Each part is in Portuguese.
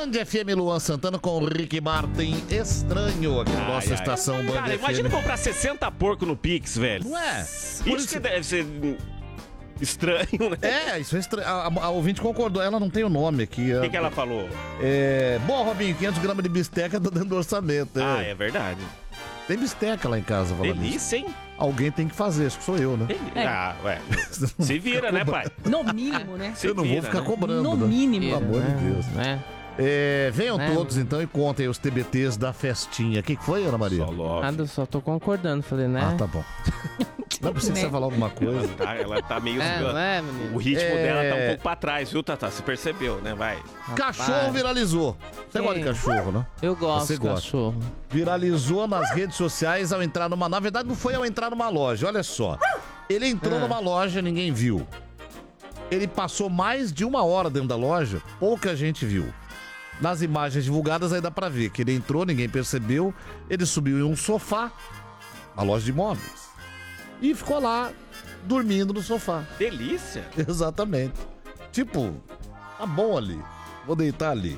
Band FM Luan Santana com o Rick Martin, estranho aqui na nossa estação Band Cara, FM. imagina comprar 60 porco no Pix, velho. Não é? Isso que deve ser estranho, né? É, isso é estranho. A ouvinte concordou, ela não tem o nome aqui. O que ela falou? Bom, Robinho, 500 gramas de bisteca tá dentro do orçamento. Ah, é verdade. Tem bisteca lá em casa, falando isso. Delícia, hein? Alguém tem que fazer, acho que sou eu, né? Ah, ué. Se vira, né, pai? No mínimo, né? Eu não vou ficar cobrando, No né? mínimo. Pelo amor de Deus. Né? Venham todos então e contem os TBTs da festinha. O que foi, Ana Maria? Nada, eu só tô concordando. Falei, né? Ah, tá bom. Não precisa você falar alguma coisa. Ela tá meio... menino? O ritmo dela tá um pouco pra trás, viu, Tatá? Você percebeu, né? Vai. Cachorro viralizou. Você gosta de cachorro, né? Eu gosto Você de gosta. cachorro. Viralizou nas redes sociais ao entrar numa... Na verdade, não foi ao entrar numa loja, olha só. Ele entrou numa loja, ninguém viu. Ele passou mais de 1 hora dentro da loja, pouca gente viu. Nas imagens divulgadas aí dá pra ver que ele entrou, ninguém percebeu. Ele subiu em um sofá, uma loja de imóveis, e ficou lá, dormindo no sofá. Delícia. Exatamente. Tipo, tá bom ali, vou deitar ali.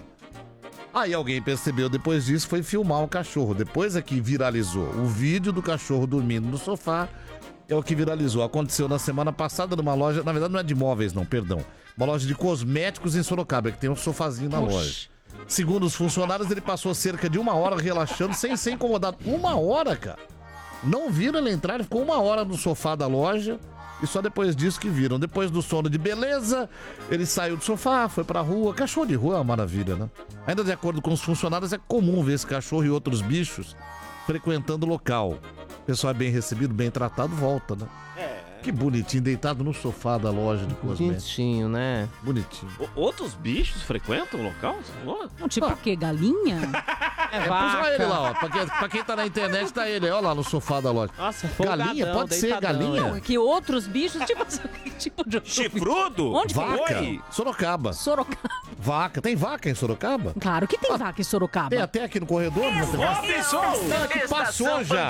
Aí alguém percebeu depois disso, foi filmar o cachorro. Depois é que viralizou. O vídeo do cachorro dormindo no sofá é o que viralizou. Aconteceu na semana passada numa loja, na verdade não é de imóveis não, perdão. Uma loja de cosméticos em Sorocaba, que tem um sofazinho na loja. Segundo os funcionários, ele passou cerca de 1 hora relaxando sem ser incomodado. 1 hora, cara. Não viram ele entrar, ele ficou 1 hora no sofá da loja e só depois disso que viram. Depois do sono de beleza, ele saiu do sofá, foi pra rua. Cachorro de rua é uma maravilha, né? Ainda de acordo com os funcionários, é comum ver esse cachorro e outros bichos frequentando o local. O pessoal é bem recebido, bem tratado, volta, né? Que bonitinho, deitado no sofá da loja de cosméticos. Bonitinho, né? Bonitinho. Outros bichos frequentam o local? Não, tipo o quê? Galinha? Olha ele lá, ó. Pra quem tá na internet, tá ele, ó lá no sofá da loja. Nossa, galinha? Pode ser galinha? Não, que outros bichos, tipo de... Chifrudo? Onde Vaca. Oi? Sorocaba. Sorocaba. Vaca. Tem vaca em Sorocaba? Claro que tem vaca em Sorocaba. Tem até aqui no corredor? Não tem? Não, que passou já.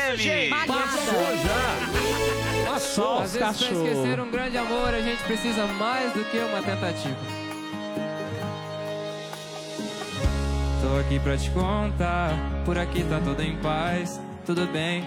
Passou já. Passou. Às vezes pra esquecer um grande amor, a gente precisa mais do que uma tentativa. Tô aqui pra te contar, por aqui tá tudo em paz, tudo bem,